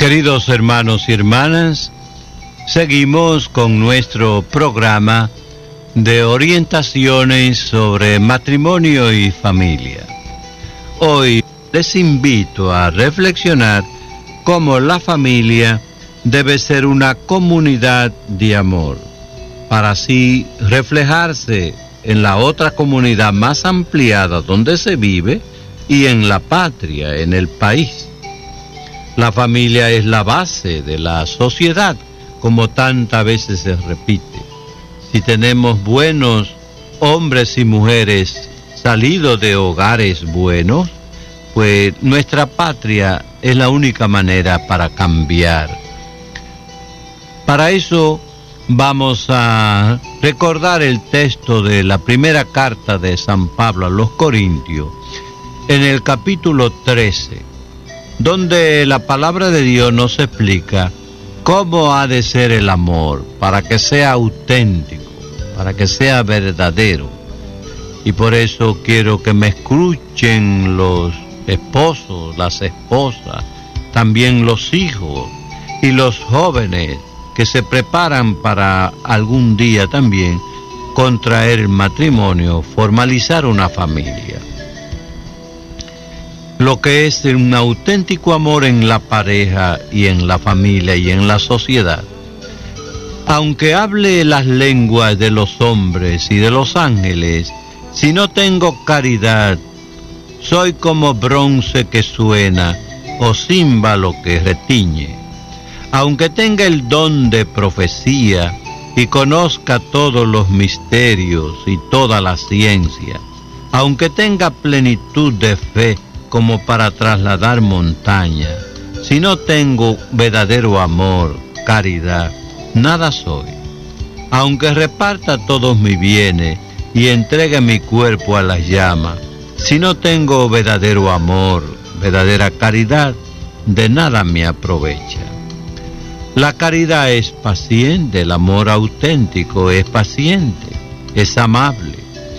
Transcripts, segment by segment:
Queridos hermanos y hermanas, seguimos con nuestro programa de orientaciones sobre matrimonio y familia. Hoy les invito a reflexionar cómo la familia debe ser una comunidad de amor, para así reflejarse en la otra comunidad más ampliada donde se vive y en la patria, en el país. La familia es la base de la sociedad, como tantas veces se repite. Si tenemos buenos hombres y mujeres salidos de hogares buenos, pues nuestra patria es la única manera para cambiar. Para eso vamos a recordar el texto de la primera carta de San Pablo a los Corintios, en el capítulo 13. Donde la palabra de Dios nos explica cómo ha de ser el amor para que sea auténtico, para que sea verdadero. Y por eso quiero que me escuchen los esposos, las esposas, también los hijos y los jóvenes que se preparan para algún día también contraer el matrimonio, formalizar una familia. Lo que es un auténtico amor en la pareja y en la familia y en la sociedad. Aunque hable las lenguas de los hombres y de los ángeles, si no tengo caridad, soy como bronce que suena o címbalo que retiñe. Aunque tenga el don de profecía y conozca todos los misterios y toda la ciencia, aunque tenga plenitud de fe como para trasladar montañas, si no tengo verdadero amor, caridad, nada soy. Aunque reparta todos mis bienes y entregue mi cuerpo a las llamas, si no tengo verdadero amor, verdadera caridad, de nada me aprovecha. La caridad es paciente, el amor auténtico es paciente, es amable,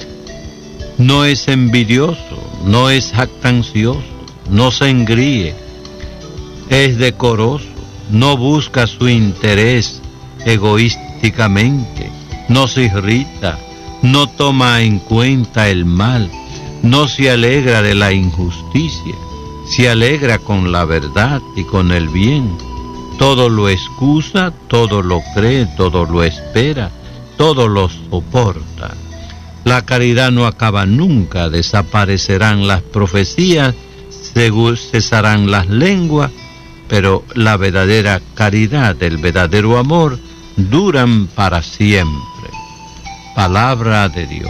no es envidioso, no es jactancioso, no se engríe, es decoroso, no busca su interés egoísticamente, no se irrita, no toma en cuenta el mal, no se alegra de la injusticia, se alegra con la verdad y con el bien. Todo lo excusa, todo lo cree, todo lo espera, todo lo soporta. La caridad no acaba nunca, desaparecerán las profecías, cesarán las lenguas, pero la verdadera caridad, el verdadero amor, duran para siempre. Palabra de Dios.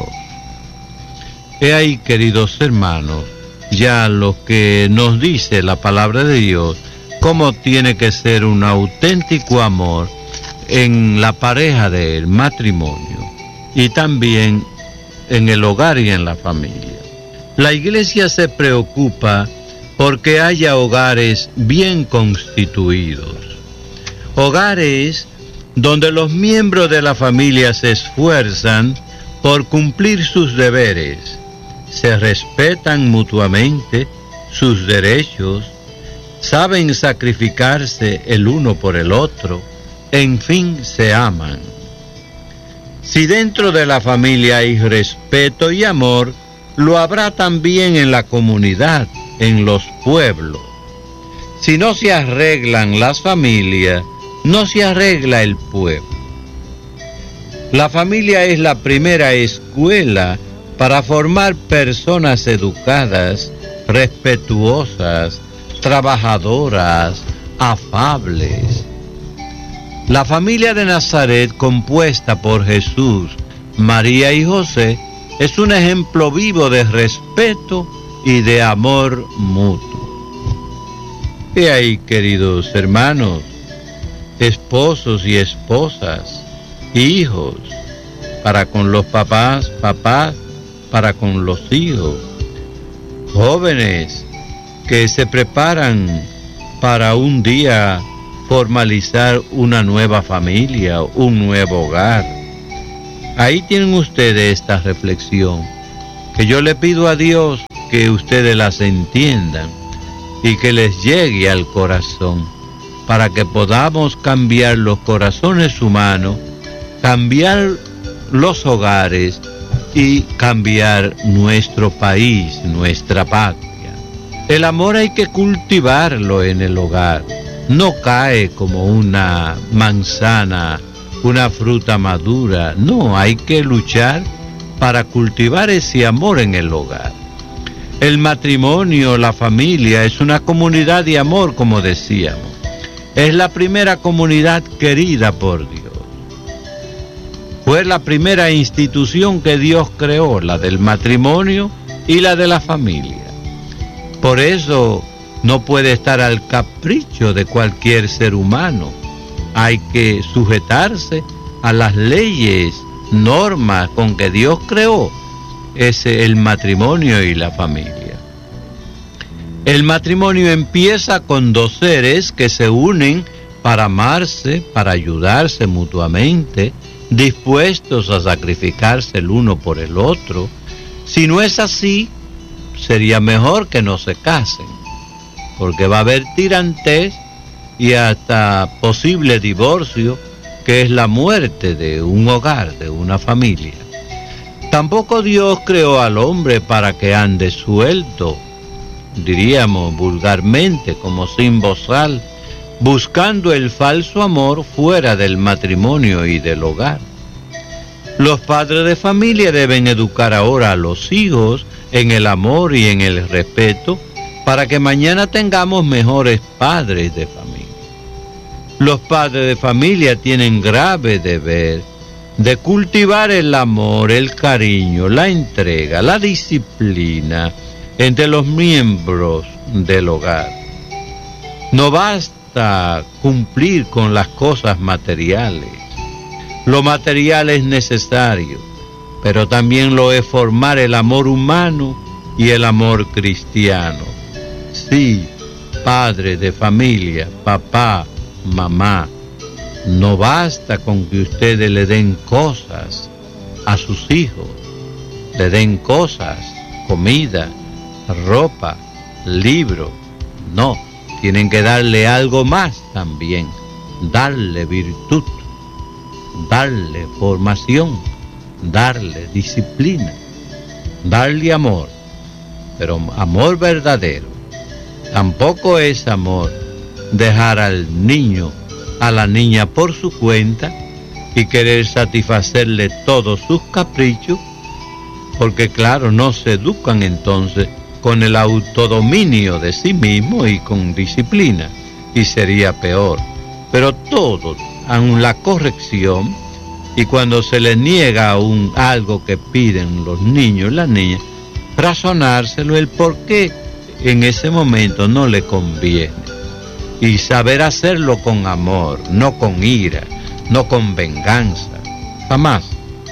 He ahí, queridos hermanos, ya lo que nos dice la palabra de Dios, cómo tiene que ser un auténtico amor en la pareja del matrimonio y también en el hogar y en la familia. La Iglesia se preocupa porque haya hogares bien constituidos, hogares donde los miembros de la familia se esfuerzan por cumplir sus deberes, se respetan mutuamente sus derechos, saben sacrificarse el uno por el otro, en fin, se aman. Si dentro de la familia hay respeto y amor, lo habrá también en la comunidad, en los pueblos. Si no se arreglan las familias, no se arregla el pueblo. La familia es la primera escuela para formar personas educadas, respetuosas, trabajadoras, afables. La familia de Nazaret, compuesta por Jesús, María y José, es un ejemplo vivo de respeto y de amor mutuo. Y ahí, queridos hermanos, esposos y esposas, hijos, para con los papás, papás para con los hijos, jóvenes que se preparan para un día formalizar una nueva familia, un nuevo hogar. Ahí tienen ustedes esta reflexión, que yo le pido a Dios que ustedes las entiendan y que les llegue al corazón. para que podamos cambiar los corazones humanos, cambiar los hogares y cambiar nuestro país, nuestra patria. El amor hay que cultivarlo en el hogar. No cae como una manzana, una fruta madura. No, hay que luchar para cultivar ese amor en el hogar. El matrimonio, la familia, es una comunidad de amor, como decíamos. Es la primera comunidad querida por Dios. Fue la primera institución que Dios creó, la del matrimonio y la de la familia. Por eso no puede estar al capricho de cualquier ser humano. Hay que sujetarse a las leyes, normas con que Dios creó el matrimonio y la familia. El matrimonio empieza con dos seres que se unen para amarse, para ayudarse mutuamente, dispuestos a sacrificarse el uno por el otro. Si no es así, sería mejor que no se casen, porque va a haber tirantes y hasta posible divorcio, que es la muerte de un hogar, de una familia. Tampoco Dios creó al hombre para que ande suelto, diríamos vulgarmente, como sin bozal, buscando el falso amor fuera del matrimonio y del hogar. Los padres de familia deben educar ahora a los hijos en el amor y en el respeto para que mañana tengamos mejores padres de familia. Los padres de familia tienen grave deber de cultivar el amor, el cariño, la entrega, la disciplina entre los miembros del hogar. No basta cumplir con las cosas materiales. Lo material es necesario, pero también lo es formar el amor humano y el amor cristiano. Sí, padre de familia, papá, mamá, no basta con que ustedes le den cosas a sus hijos, le den cosas, comida, ropa, libro. No, tienen que darle algo más también, darle virtud, darle formación, darle disciplina, darle amor, pero amor verdadero. Tampoco es amor dejar al niño, a la niña por su cuenta y querer satisfacerle todos sus caprichos, porque claro, no se educan entonces con el autodominio de sí mismo y con disciplina, y sería peor. Pero todo, aun la corrección, y cuando se les niega algo que piden los niños y las niñas, razonárselo el por qué en ese momento no le conviene. Y saber hacerlo con amor, no con ira, no con venganza, jamás.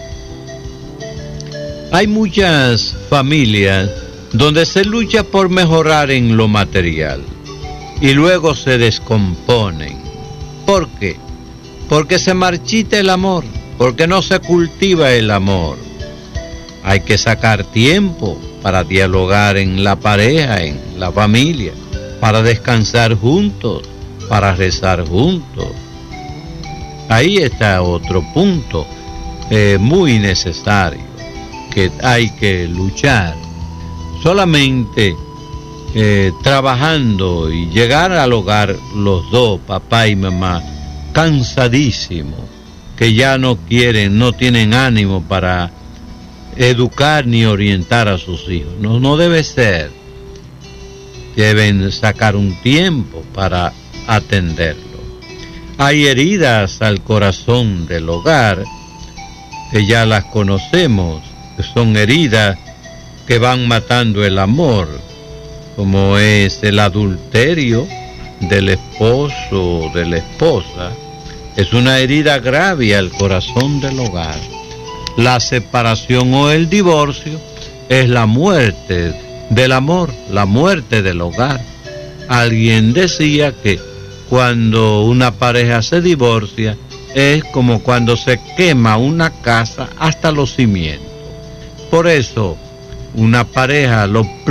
Hay muchas familias donde se lucha por mejorar en lo material y luego se descomponen. ¿Por qué? Porque se marchita el amor, porque no se cultiva el amor. Hay que sacar tiempo para dialogar en la pareja, en la familia, para descansar juntos, para rezar juntos. Ahí está otro punto muy necesario, que hay que luchar. Solamente trabajando y llegar al hogar los dos, papá y mamá, cansadísimos, que ya no quieren, no tienen ánimo para educar ni orientar a sus hijos. No debe ser. Deben sacar un tiempo para atenderlo. Hay heridas al corazón del hogar, que ya las conocemos, que son heridas que van matando el amor, como es el adulterio del esposo o de la esposa. Es una herida grave al corazón del hogar. La separación o el divorcio es la muerte del amor, la muerte del hogar. Alguien decía que cuando una pareja se divorcia es como cuando se quema una casa hasta los cimientos. Por eso, una pareja, lo